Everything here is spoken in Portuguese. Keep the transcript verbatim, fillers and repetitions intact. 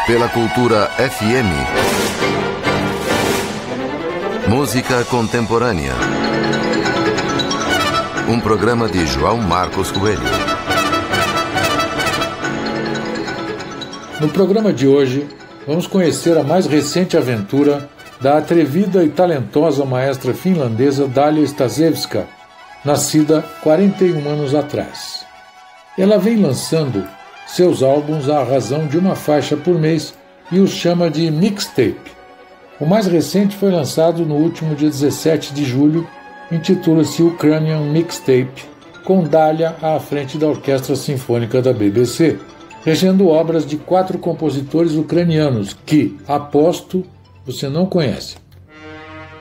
Pela Cultura F M. Música contemporânea. Um programa de João Marcos Coelho. No programa de hoje, vamos conhecer a mais recente aventura da atrevida e talentosa maestra finlandesa Dalia Stasevska, nascida quarenta e um anos atrás. Ela vem lançando seus álbuns à razão de uma faixa por mês e os chama de mixtape. O mais recente foi lançado no último dia dezessete de julho, intitula-se Ukrainian Mixtape, com Dalia à frente da Orquestra Sinfônica da B B C, regendo obras de quatro compositores ucranianos que, aposto, você não conhece.